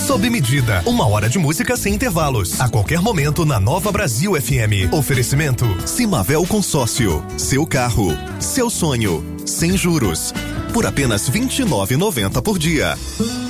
sob medida. 1 hora de música sem intervalos. A qualquer momento na Nova Brasil FM. Oferecimento Simavel Consórcio. Seu carro, seu sonho, sem juros. Por apenas R$ 29,90 por dia.